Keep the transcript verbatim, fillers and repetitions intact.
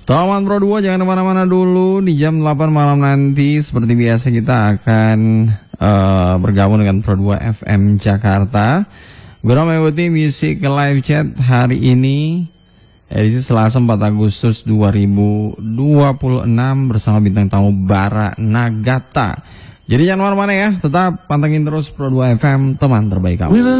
Teman Pro dua, jangan kemana-mana dulu. Di jam delapan malam nanti seperti biasa kita akan uh, bergabung dengan Pro dua F M Jakarta. Gue mengikuti Music Live Chat hari ini, edisi Selasa empat Agustus dua ribu dua puluh enam bersama bintang tamu Bara Nagata. Jadi jangan kemana-mana ya, tetap pantengin terus Pro dua F M, teman terbaik kamu.